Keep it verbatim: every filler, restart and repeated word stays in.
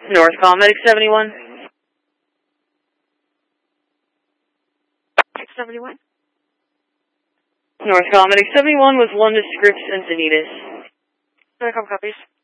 North Call, Medic seventy-one. six seventy-one. North Call, Medic seventy-one with London Scripps and Encinitas. North Call copies.